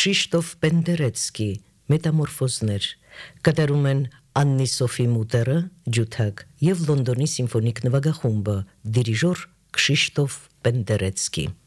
Քշիշտոֆ Պենդերեցկի Մետամորֆոզներ կատարում են Աննի Սոֆի Մուտերը ջութակ եւ Լոնդոնի սիմֆոնիկ նվագախումբը դիրիժոր Քշիշտոֆ Պենդերեցկի